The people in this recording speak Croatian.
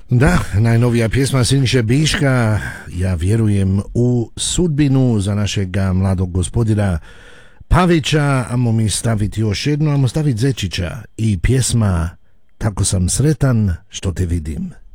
Da, najnovija pjesma Siniše Biška, ja vjerujem u sudbinu za našega mladog gospodina Pavića, amo mi staviti još jedno, amo staviti Zečića i pjesma Tako sam sretan što te vidim.